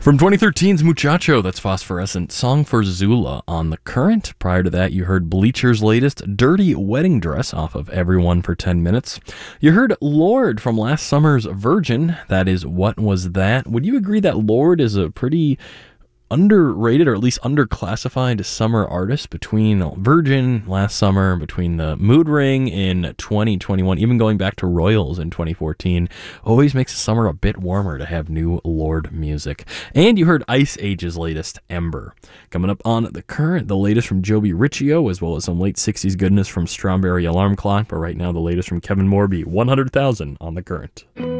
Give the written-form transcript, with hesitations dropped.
From 2013's Muchacho, that's Phosphorescent, Song for Zula on The Current. Prior to that, you heard Bleacher's latest Dirty Wedding Dress off of Everyone for 10 Minutes. You heard Lorde from last summer's Virgin, that is What Was That? Would you agree that Lorde is a pretty underrated or at least underclassified summer artist? Between Virgin last summer, between the Mood Ring in 2021, even going back to Royals in 2014, always makes the summer a bit warmer to have new Lorde music. And you heard Ice Age's latest, Ember. Coming up on The Current, the latest from Joby Riccio, as well as some late 60s goodness from Strawberry Alarm Clock, but right now the latest from Kevin Morby, 100,000 on The Current.